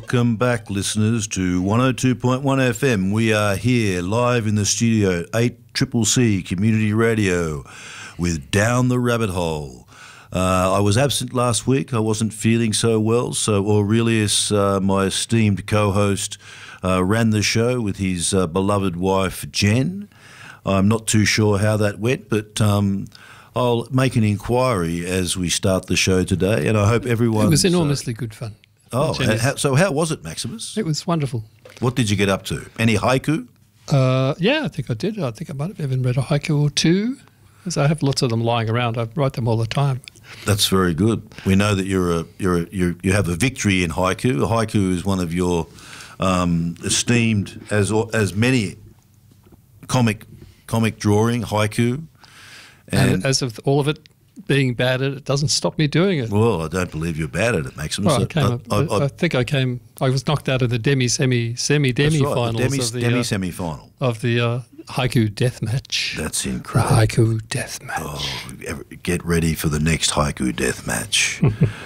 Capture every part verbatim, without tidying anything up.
Welcome back, listeners, to one oh two point one F M. We are here live in the studio at eight C C C Community Radio with Down the Rabbit Hole. Uh, I was absent last week. I wasn't feeling so well, so Aurelius, uh, my esteemed co-host, uh, ran the show with his uh, beloved wife, Jen. I'm not too sure how that went, but um, I'll make an inquiry as we start the show today, and I hope everyone... It was enormously uh, good fun. Oh, how, so how was it, Maximus? It was wonderful. What did you get up to? Any haiku? Uh, yeah, I think I did. I think I might have even read a haiku or two, because I have lots of them lying around. I write them all the time. That's very good. We know that you're a you're a, you're, you have a victory in haiku. A haiku is one of your um, esteemed, as as many comic comic drawing haiku, and, and as of all of it being bad at it, it doesn't stop me doing it. Well, I don't believe you're bad at it, Maximus. Well, I, came, I, I, I, I think I came. I was knocked out of the demi semi semi demi right, finals the demi, of the demi uh, semi final of the uh, haiku death match. That's incredible. Haiku death match. Oh, get ready for the next haiku death match.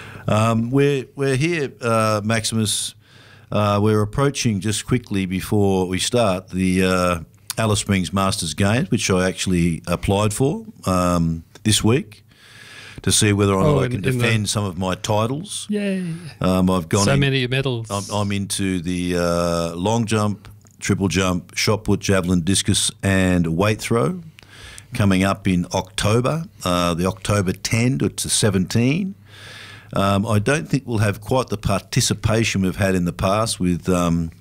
um, we're we're here, uh, Maximus. Uh, we're approaching just quickly before we start the uh, Alice Springs Masters Games, which I actually applied for um, this week, to see whether or not oh, I in, can defend some of my titles. Yay. Um, I've gone so in, many medals. I'm, I'm into the uh, long jump, triple jump, shot put, javelin, discus and weight throw coming up in October, uh, the October ten to seventeen. Um, I don't think we'll have quite the participation we've had in the past with um,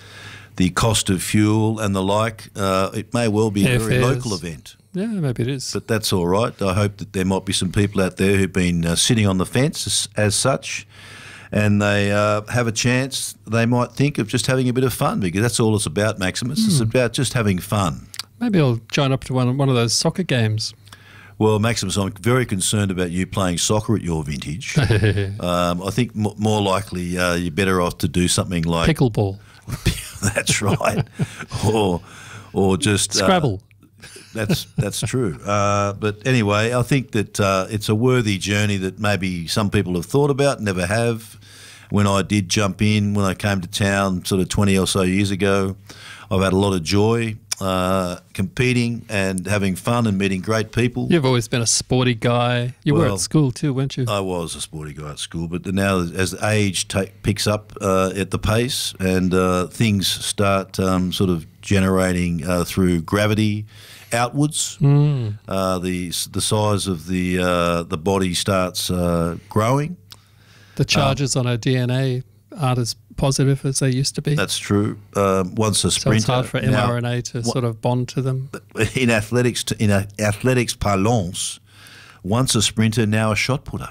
the cost of fuel and the like. Uh, it may well be a very local event. Yeah, maybe it is. But that's all right. I hope that there might be some people out there who've been uh, sitting on the fence as, as such, and they uh, have a chance. They might think of just having a bit of fun, because that's all it's about, Maximus. Mm. It's about just having fun. Maybe I'll join up to one, one of those soccer games. Well, Maximus, I'm very concerned about you playing soccer at your vintage. um, I think m- more likely uh, you're better off to do something like... Pickleball. That's right. or or just... Scrabble. Uh, That's that's true. Uh, but anyway, I think that uh, it's a worthy journey that maybe some people have thought about, never have. When I did jump in, when I came to town sort of twenty or so years ago, I've had a lot of joy uh, competing and having fun and meeting great people. You've always been a sporty guy. You well, were at school too, weren't you? I was a sporty guy at school, but now as age take, picks up uh, at the pace and uh, things start um, sort of generating uh, through gravity outwards, mm. uh, the the size of the uh, the body starts uh, growing. The charges um, on our D N A aren't as positive as they used to be. That's true. Um, once a sprinter, so it's hard for mRNA now, to what, sort of bond to them. In athletics, in a, athletics parlance, once a sprinter, now a shot putter.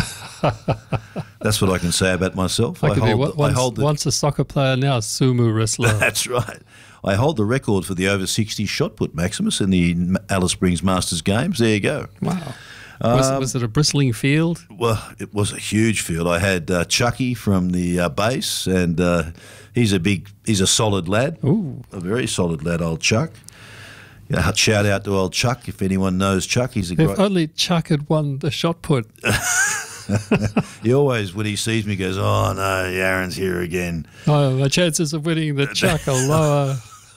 That's what I can say about myself. I, I, could hold, be, the, once, I hold the, once a soccer player, now a sumo wrestler. That's right. I hold the record for the over sixty shot put, Maximus, in the Alice Springs Masters Games. There you go. Wow. Um, was, was it a bristling field? Well, it was a huge field. I had uh, Chucky from the uh, base, and uh, he's a big, he's a solid lad. Ooh. A very solid lad, old Chuck. Yeah, shout out to old Chuck if anyone knows Chuck. He's a if great. only Chuck had won the shot put. He always, when he sees me, goes, "Oh no, Aaron's here again." Oh, my chances of winning the Chuck are lower.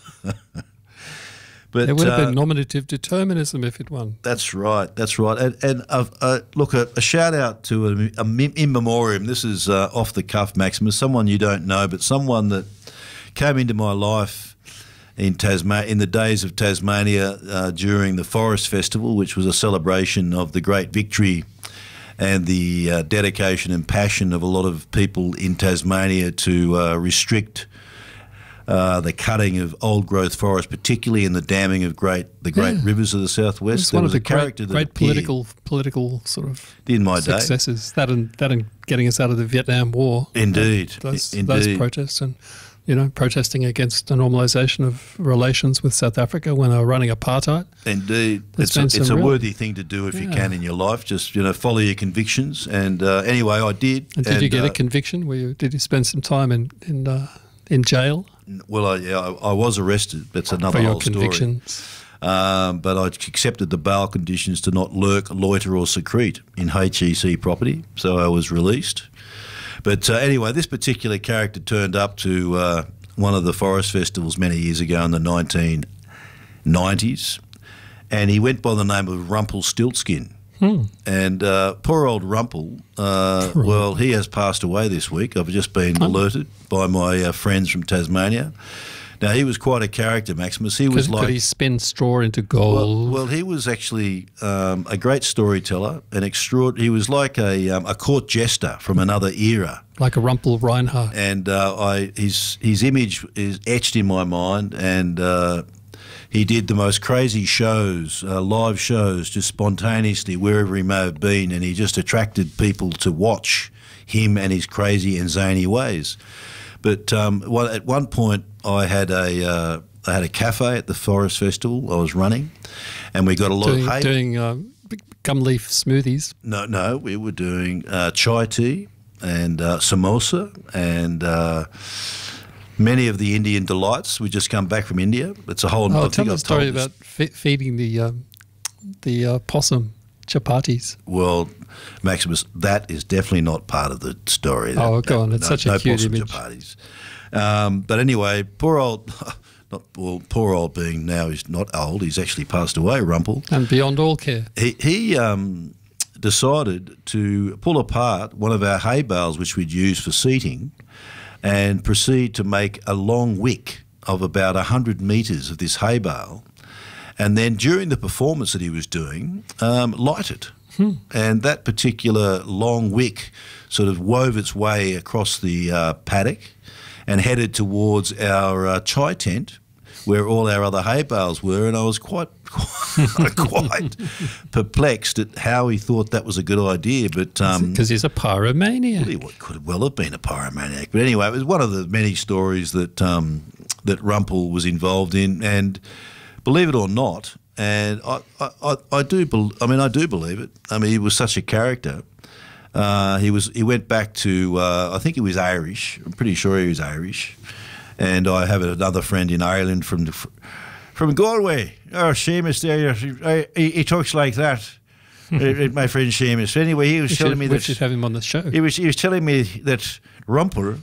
But, it would have uh, been nominative determinism if it won. That's right, that's right. And, and uh, uh, look, a, a shout out to a, a in memoriam. This is uh, off the cuff, Maximus, someone you don't know, but someone that came into my life in Tasma- in the days of Tasmania uh, during the Forest Festival, which was a celebration of the great victory and the uh, dedication and passion of a lot of people in Tasmania to uh, restrict Uh, the cutting of old-growth forest, particularly in the damming of great the great yeah. rivers of the southwest. It's there one was of the a character great, that great appeared political political sort of in my successes. day. That and that and getting us out of the Vietnam War. Indeed, those, indeed. those protests and you know protesting against the normalisation of relations with South Africa when they were running apartheid. Indeed, There's it's a, it's a real, worthy thing to do if yeah. you can in your life. Just you know, follow your convictions. And uh, anyway, I did. And did and, you get uh, a conviction? Were you, did you spend some time in in uh, in jail? Well, I, yeah, I, I was arrested. That's another for your whole convictions. story. Um, but I accepted the bail conditions to not lurk, loiter, or secrete in H E C property, so I was released. But uh, anyway, this particular character turned up to uh, one of the forest festivals many years ago in the nineteen nineties, and he went by the name of Rumpelstiltskin. Hmm. And uh, poor old Rumpel, uh, well, he has passed away this week. I've just been oh. alerted by my uh, friends from Tasmania. Now, he was quite a character, Maximus. He was could, like... Could he spin straw into gold? Well, well he was actually um, a great storyteller, an extraordinary... He was like a, um, a court jester from another era. Like a Rumpel Reinhardt. And uh, I his his image is etched in my mind, and... Uh, He did the most crazy shows, uh, live shows, just spontaneously wherever he may have been, and he just attracted people to watch him and his crazy and zany ways. But um, well, at one point, I had a uh, I had a cafe at the Forest Festival I was running, and we got a lot doing, of hay. Doing uh, gum leaf smoothies. No, no, we were doing uh, chai tea and uh, samosa and. Uh, Many of the Indian delights. We just come back from India. It's a whole. Oh, I tell think the I've story told about fe feeding the um, the uh, possum chapatis. Well, Maximus, that is definitely not part of the story. That, oh, go on! It's no, such a no cute possum image. Chapatis. Um, but anyway, poor old, not well, poor old being now he's not old. He's actually passed away. Rumpel. And beyond all care. He he um, decided to pull apart one of our hay bales, which we'd use for seating, and proceed to make a long wick of about one hundred metres of this hay bale, and then during the performance that he was doing, um, light it. Hmm. And that particular long wick sort of wove its way across the uh, paddock and headed towards our uh, chai tent, where all our other hay bales were, and I was quite quite, quite perplexed at how he thought that was a good idea. But because um, he's a pyromaniac, well, he could well have been a pyromaniac. But anyway, it was one of the many stories that um, that Rumpel was involved in, and believe it or not, and I I, I do be, I mean I do believe it. I mean, he was such a character. Uh, he was he went back to uh, I think he was Irish. I'm pretty sure he was Irish. And I have another friend in Ireland from the, from Galway. Oh, Seamus there, he, he talks like that. My friend Seamus. Anyway, he was we telling should, me we that... should have him on the show. He was, he was telling me that Rumpel,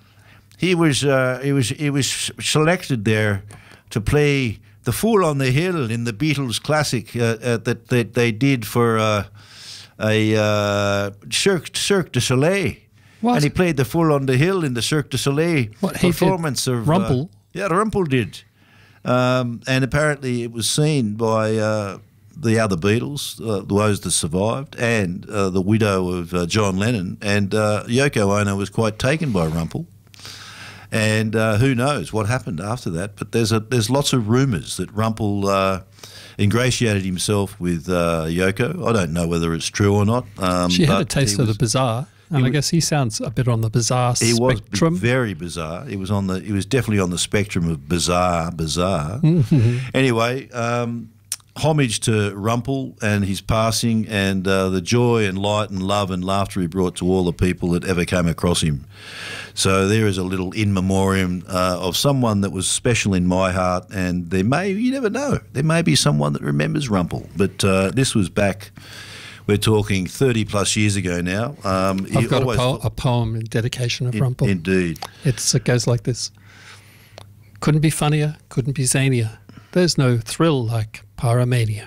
he was, uh, he, was, he was selected there to play the Fool on the Hill in the Beatles classic uh, uh, that, that they did for uh, a uh, Cirque, Cirque du Soleil. What? And he played the Fool on the Hill in the Cirque du Soleil what, performance did of Rumpel. Uh, yeah, Rumpel did, um, and apparently it was seen by uh, the other Beatles, uh, those that survived, and uh, the widow of uh, John Lennon. And uh, Yoko Ono was quite taken by Rumpel. And uh, who knows what happened after that? But there's a there's lots of rumours that Rumpel uh, ingratiated himself with uh, Yoko. I don't know whether it's true or not. Um, she had a taste of the bizarre. And I guess he sounds a bit on the bizarre he spectrum. He was very bizarre. He was on the. He was definitely on the spectrum of bizarre, bizarre. Anyway, um, homage to Rumpel and his passing, and uh, the joy and light and love and laughter he brought to all the people that ever came across him. So there is a little in memoriam uh, of someone that was special in my heart, and there may, you never know, there may be someone that remembers Rumpel. But uh, this was back. We're talking thirty plus years ago now. Um, I've got a, po a poem in dedication of in, Rumpel. Indeed. It's, it goes like this. Couldn't be funnier, couldn't be zanier. There's no thrill like pyromania.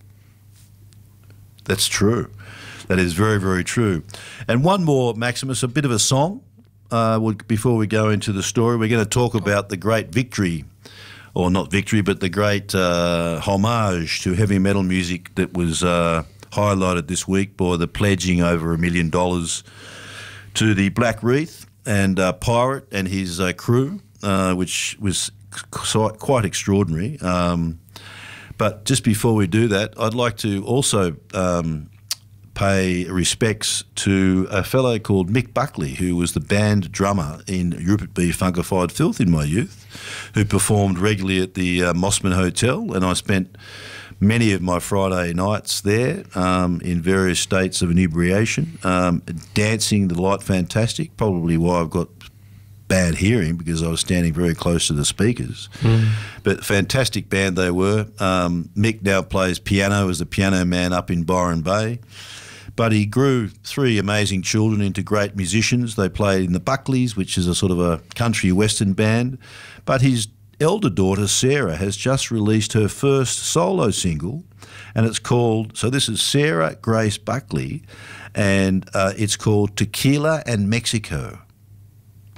That's true. That is very, very true. And one more, Maximus, a bit of a song. Uh, before we go into the story, we're going to talk about the great victory, or not victory, but the great uh, homage to heavy metal music that was... Uh, highlighted this week by the pledging over a million dollars to the Black Wreath and uh, Pirate and his uh, crew, uh, which was quite extraordinary. Um, but just before we do that, I'd like to also um, pay respects to a fellow called Mick Buckley, who was the band drummer in Rupert B. Funkified Filth in my youth, who performed regularly at the uh, Mossman Hotel, and I spent many of my Friday nights there um, in various states of inebriation, um, dancing the light fantastic, probably why I've got bad hearing because I was standing very close to the speakers. Mm. But fantastic band they were. Um, Mick now plays piano as the piano man up in Byron Bay. But he grew three amazing children into great musicians. They played in the Buckleys, which is a sort of a country western band. But his elder daughter, Sarah, has just released her first solo single, and it's called, so this is Sarah Grace Buckley, and uh, it's called Tequila and Mexico.